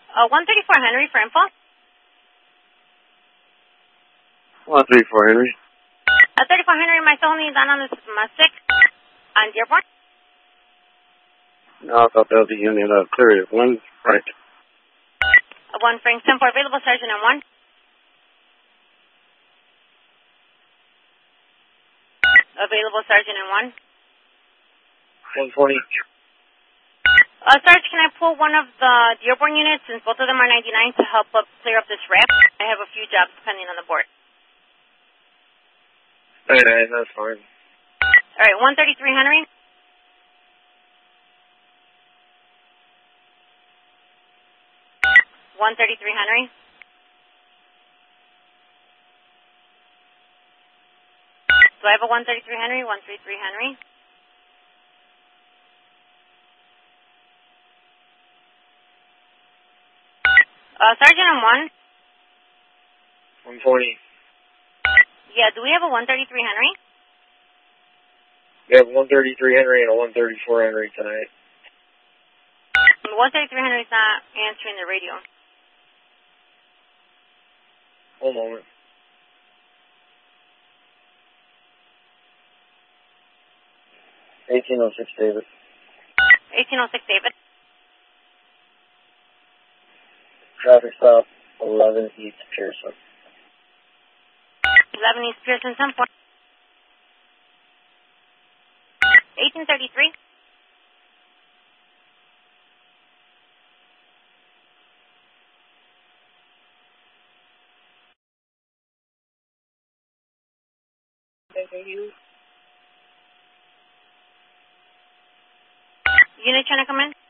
134 Henry for info. 134 Henry. 34 Henry, my phone is on this is domestic on Dearborn. No, I thought that was the unit of Cleary. 1 Frank. 1 Frank, 10 for available Sergeant and 1. Available Sergeant and 1. 120. Sarge, can I pull one of the Dearborn units since both of them are 99 to help clear up this ramp? I have a few jobs pending on the board. Hey, that's fine. All right, 133 Henry. 133 Henry. Do I have a 133 Henry? 133 Henry. Sergeant on 120. one. Yeah, do we have a 133 Henry? We have 133 Henry and a 134 Henry tonight. The 133 Henry's not answering the radio. 1 moment. $1806 David. 1806 David. Traffic stop 11 East Pearson. 11 East Pearson, 10 4. 1833. Unit trying to come in?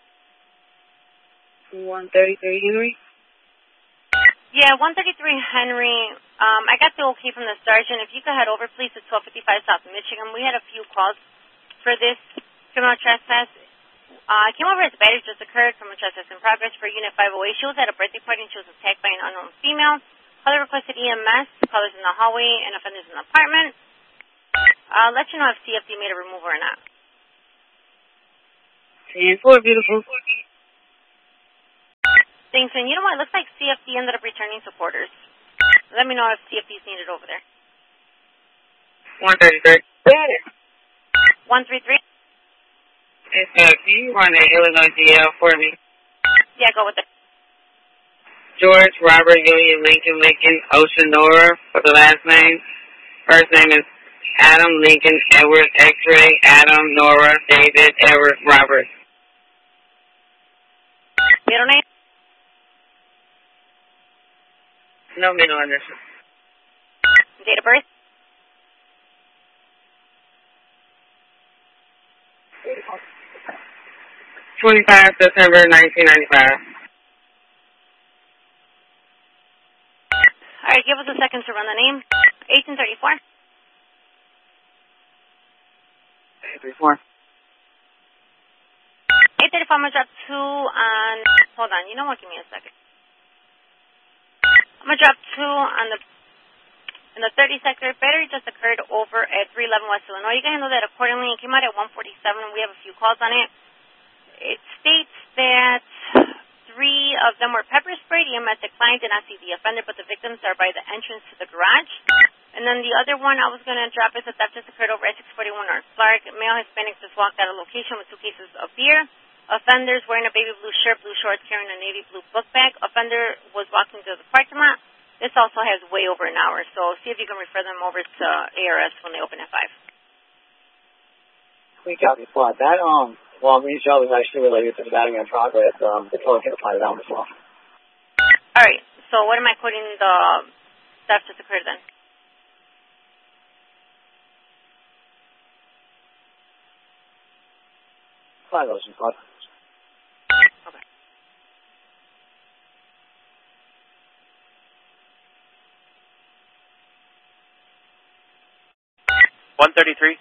133 Henry. Yeah, 133 Henry. I got the okay from the sergeant. If you could head over, please, to 1255 South Michigan. We had a few calls for this criminal trespass. Came over as a battery just occurred. Criminal trespass in progress for Unit 508. She was at a birthday party and she was attacked by an unknown female. Caller requested EMS. Callers in the hallway and offenders in the apartment. I'll let you know if CFD made a removal or not. 10-4, beautiful. Thanks, and you know what? It looks like CFD ended up returning to quarters. Let me know if CFD's needed over there. 133. 133? Can you run the Illinois DL for me? Yeah, go with it. George, Robert, Union, Lincoln, Ocean, Nora for the last name. First name is Adam, Lincoln, Edward, X-Ray, Adam, Nora, David, Edward, Robert. Middle name? No middle initial. Date of birth? 25 September 1995. All right, give us a second to run the name. 1834? 34. 834, I'm going to drop 2 on... Hold on, you know what? Give me a second. I'm going to drop 2 on the... In the 30 sector. Battery just occurred over at 311 West Illinois. You can handle that accordingly. It came out at 147. We have a few calls on it. It states that 3 of them were pepper sprayed. EMS declined, did not see the offender, but the victims are by the entrance to the garage. And then the other one I was going to drop is a theft just occurred over at 641 North Clark. Male Hispanic just walked out of location with 2 cases of beer. Offenders wearing a baby blue shirt, blue shorts, carrying a navy blue book bag. Offender was walking to the parking lot. This also has way over an hour, so see if you can refer them over to ARS when they open at 5. We got this spot. That, well, these jobs is actually related to the batting in progress. The total hit applied down as well. All right, so what am I quoting the theft just occurred then? Violation, spot. Okay. $133.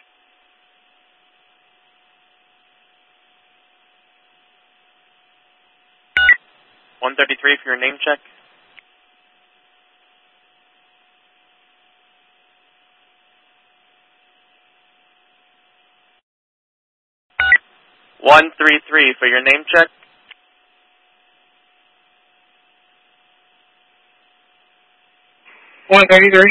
133 for your name check. $133 for your name check. 133.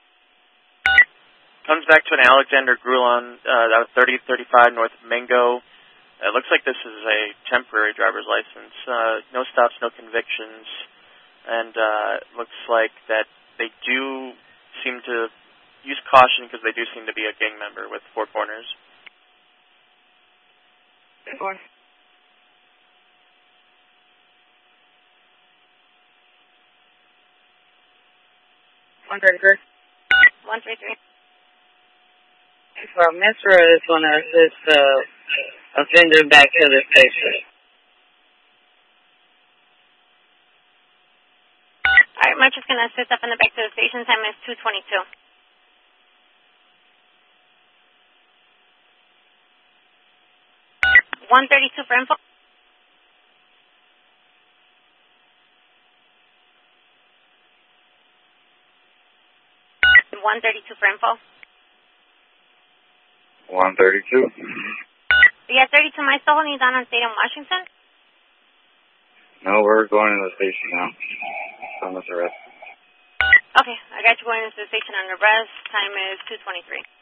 Comes back to an Alexander Grulon, that was 3035 North Mingo. It looks like this is a temporary driver's license. No stops, no convictions. And looks like that they do seem to use caution because they do seem to be a gang member with Four Corners. 133. 133. For Mr. This one, this offender back to the station. All right, Metro's going to assist up in the back to the station. Time is 2:22. $132 for info. $132 for info. 132. Yeah, 32. Am I still holding you down on state in Washington? No, we're going to the station now. On this arrest. Okay, I got you going into the station on arrest. Time is 2:23.